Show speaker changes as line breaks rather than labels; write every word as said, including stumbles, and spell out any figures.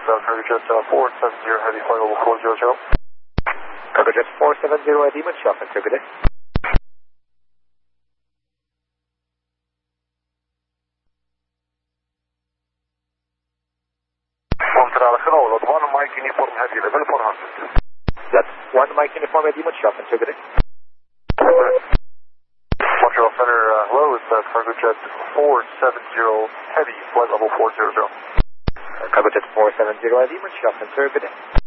uh, Cargojet uh, four seven zero Heavy, flight level four zero zero.
Cargojet four seven zero Heavy, Munchausen, sir, good day.
Centrale Genoa, dat one Mike Uniform Heavy, level four hundred.
That's one Mike Uniform Heavy, Munchausen, sir, good day.
Montreal Center, uh, hello, it's uh, Cargojet four seven zero Heavy, flight level four zero zero.
Cargojet four seven zero Heavy, Munchausen, sir, good day.